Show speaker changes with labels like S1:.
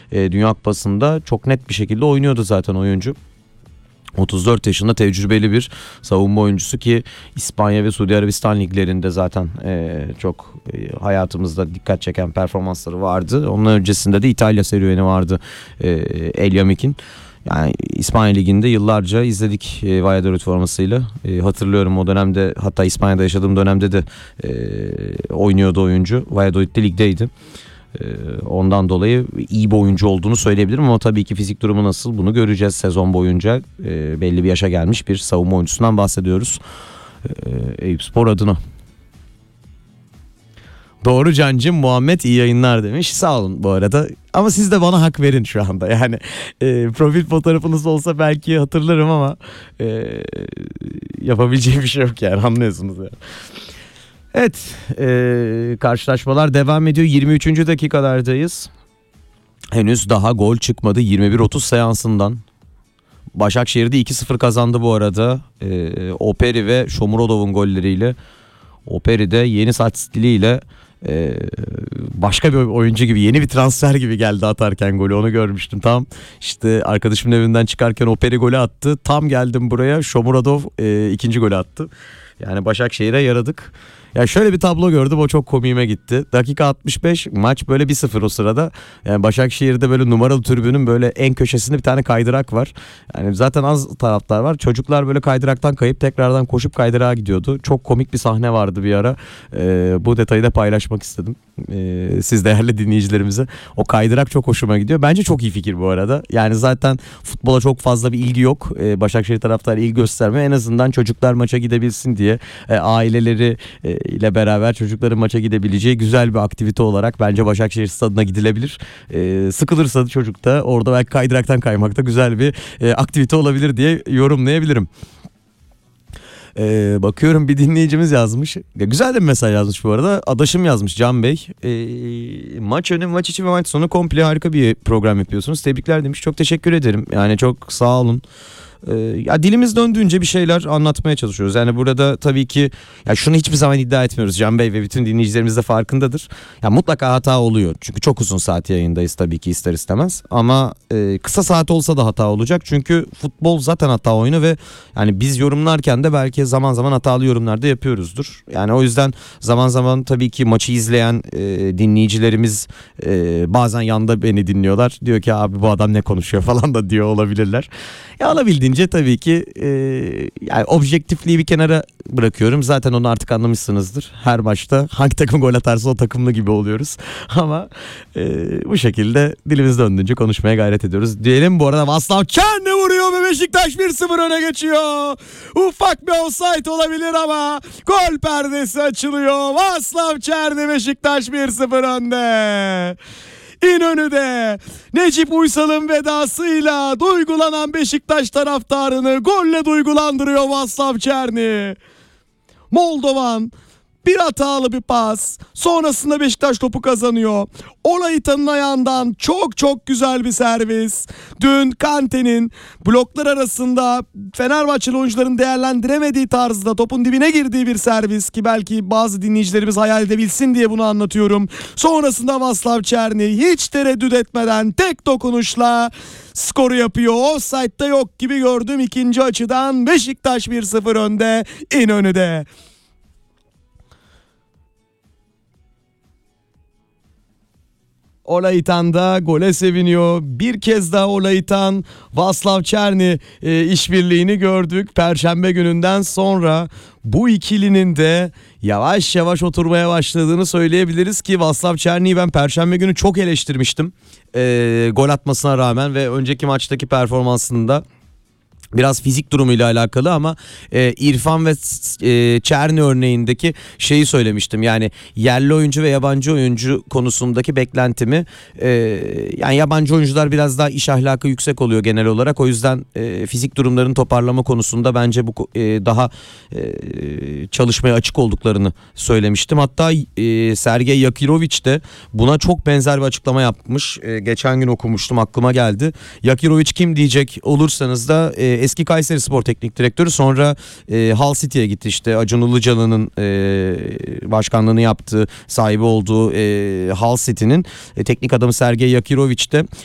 S1: Dünya Kupası'nda çok net bir şekilde oynuyordu zaten oyuncu. 34 yaşında tecrübeli bir savunma oyuncusu ki İspanya ve Suudi Arabistan liglerinde zaten çok hayatımızda dikkat çeken performansları vardı. Onun öncesinde de İtalya serüveni vardı El Yamik'in. Yani İspanya Ligi'nde yıllarca izledik Valladolid formasıyla. Hatırlıyorum o dönemde, hatta İspanya'da yaşadığım dönemde de oynuyordu oyuncu. Valladolid'de ligdeydi. Ondan dolayı iyi bir oyuncu olduğunu söyleyebilirim ama tabii ki fizik durumu nasıl bunu göreceğiz sezon boyunca. Belli bir yaşa gelmiş bir savunma oyuncusundan bahsediyoruz Eyüpspor adına. Doğru Cancım, Muhammed iyi yayınlar demiş. Sağ olun bu arada. Ama siz de bana hak verin şu anda. Yani profil fotoğrafınız olsa belki hatırlarım ama yapabileceğim bir şey yok yani, anlıyorsunuz yani. Evet, karşılaşmalar devam ediyor. 23. dakikalardayız. Henüz daha gol çıkmadı 21.30 seansından. Başakşehir'de 2-0 kazandı bu arada. Operi ve Shomurodov'un golleriyle. Operi de yeni saç stiliyle başka bir oyuncu gibi, yeni bir transfer gibi geldi atarken golü, onu görmüştüm. Tam işte arkadaşımın evinden çıkarken Operi golü attı. Tam geldim buraya, Shomurodov ikinci golü attı. Yani Başakşehir'e yaradık. Ya şöyle bir tablo gördüm, o çok komiğime gitti. Dakika 65, maç böyle 1-0 o sırada. Yani Başakşehir'de böyle numaralı tribünün böyle en köşesinde bir tane kaydırak var. Yani zaten az taraftar var. Çocuklar böyle kaydıraktan kayıp tekrardan koşup kaydırağa gidiyordu. Çok komik bir sahne vardı bir ara. Bu detayı da paylaşmak istedim. Siz değerli dinleyicilerimize. O kaydırak çok hoşuma gidiyor. Bence çok iyi fikir bu arada. Yani zaten futbola çok fazla bir ilgi yok. Başakşehir taraftarı ilgi göstermiyor. En azından çocuklar maça gidebilsin diye aileleri ile beraber çocukların maça gidebileceği güzel bir aktivite olarak bence Başakşehir stadına gidilebilir. Sıkılırsa çocuk da orada belki kaydıraktan kaymakta güzel bir aktivite olabilir diye yorumlayabilirim. Bakıyorum bir dinleyicimiz yazmış. Güzel de bir mesaj yazmış bu arada. Adaşım yazmış, Can Bey. Maç önü, maç içi ve maç sonu komple harika bir program yapıyorsunuz. Tebrikler demiş. Çok teşekkür ederim. Yani çok sağ olun. Ya dilimiz döndüğünce bir şeyler anlatmaya çalışıyoruz. Yani burada tabii ki ya şunu hiçbir zaman iddia etmiyoruz. Can Bey ve bütün dinleyicilerimiz de farkındadır. Ya mutlaka hata oluyor. Çünkü çok uzun saat yayındayız tabii ki ister istemez. Ama kısa saat olsa da hata olacak. Çünkü futbol zaten hata oyunu ve yani biz yorumlarken de belki zaman zaman hatalı yorumlar da yapıyoruzdur. Yani o yüzden zaman zaman tabii ki maçı izleyen dinleyicilerimiz bazen yanda beni dinliyorlar. Diyor ki abi bu adam ne konuşuyor falan da diyor olabilirler. Ya alabildiğince tabii ki yani objektifliği bir kenara bırakıyorum. Zaten onu artık anlamışsınızdır. Her maçta hangi takım gol atarsa o takımlı gibi oluyoruz. Ama bu şekilde dilimiz döndüğünce konuşmaya gayret ediyoruz. Diyelim bu arada Vaslav Çerni vuruyor ve Beşiktaş 1-0 öne geçiyor. Ufak bir offside olabilir ama gol perdesi açılıyor. Vaslav Çerni, Beşiktaş 1-0 önde. İnönü'de Necip Uysal'ın vedasıyla duygulanan Beşiktaş taraftarını golle duygulandırıyor Vaslav Çerni. Moldovan bir hatalı bir pas, sonrasında Beşiktaş topu kazanıyor. Olaytan'ın ayağından çok güzel bir servis. Dün Kante'nin bloklar arasında Fenerbahçeli oyuncuların değerlendiremediği tarzda topun dibine girdiği bir servis ki belki bazı dinleyicilerimiz hayal edebilsin diye bunu anlatıyorum. Sonrasında Vaslav Çerni hiç tereddüt etmeden tek dokunuşla skoru yapıyor. Offside'da yok gibi gördüm ikinci açıdan. Beşiktaş 1-0 önde İnönü'de. Olaytan da gole seviniyor. Bir kez daha Olaytan, Vaslav Çerni işbirliğini gördük. Perşembe gününden sonra bu ikilinin de yavaş yavaş oturmaya başladığını söyleyebiliriz ki Vaslav Çerni'yi ben Perşembe günü çok eleştirmiştim. Gol atmasına rağmen ve önceki maçtaki performansında biraz fizik durumuyla alakalı ama İrfan ve Çerni örneğindeki şeyi söylemiştim. Yani yerli oyuncu ve yabancı oyuncu konusundaki beklentimi yani yabancı oyuncular biraz daha iş ahlakı yüksek oluyor genel olarak. O yüzden fizik durumlarını toparlama konusunda bence bu daha çalışmaya açık olduklarını söylemiştim. Hatta Sergey Yakirovic de buna çok benzer bir açıklama yapmış. Geçen gün okumuştum, aklıma geldi. Yakirovic kim diyecek olursanız da eski Kayserispor Teknik Direktörü, sonra Hull City'ye gitti, işte Acun Ilıcalı'nın başkanlığını yaptığı, sahibi olduğu Hull City'nin teknik adamı Sergey Yakirovic de